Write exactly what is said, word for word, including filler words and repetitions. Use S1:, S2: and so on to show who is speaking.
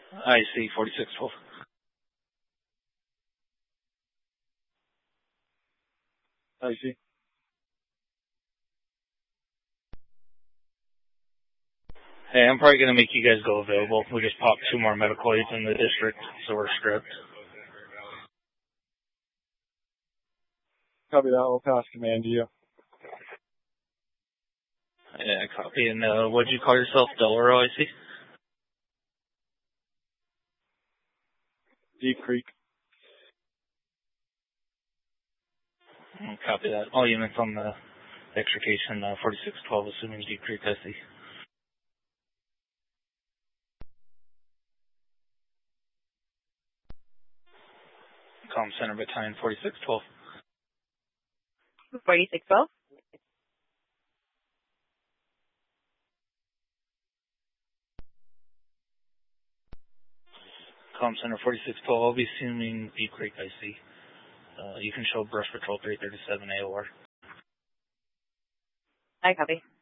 S1: I see, forty-six twelve.
S2: I see.
S1: Hey, I'm probably going to make you guys go available. We just popped two more medical aids in the district, so we're stripped.
S2: Copy that. We'll pass command to you.
S1: Yeah, copy. And uh, what'd you call yourself? Delaware, I see?
S2: Deep Creek.
S1: Copy that. All units on the extrication, uh, forty-six twelve, assuming Deep Creek, I see. Comm Center Battalion, forty-six twelve.
S3: forty-six twelve.
S1: Comm Center, forty-six twelve. I'll be assuming Deep Creek, I see. Uh, you can show Brush Patrol three thirty-seven A O R.
S3: I copy.